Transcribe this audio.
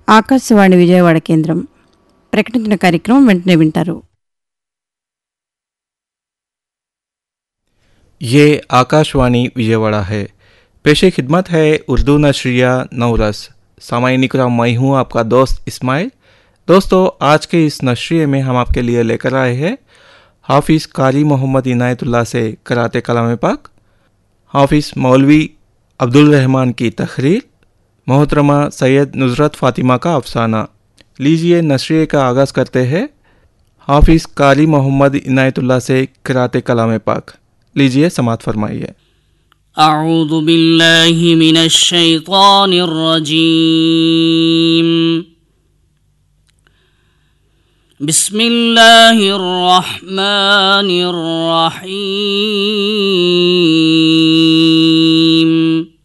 ఆకాశవాణి విజయవాడ కేంద్రం ప్రకటించిన కార్యక్రమం వెంటనే వింటారు. ये आकाशवाणी विजयवाड़ा है। पेशे खिदमत है उर्दू नशरिया नौरस। सामाईन इकराम, मैं हूँ आपका दोस्त इस्माइल। दोस्तों, आज के इस नशरिए में हम आपके लिए लेकर आए हैं हाफिज़ कारी मोहम्मद इनायतुल्लाह से कराते कलाम पाक, हाफिज़ मौलवी अब्दुल रहमान की तहरीर, मोहतरमा सैयद नुसरत फ़ातिमा का अफसाना। लीजिए नशरिए का आगाज़ करते हैं हाफिज़ कारी मोहम्मद इनायतुल्लाह से कराते कलाम पाक। लीजिए समाअत फरमाइए। अऊज़ु बिल्लाहि मिनश शैतानिर रजीम। बिस्मिल्लाहिर रहमानिर रहीम।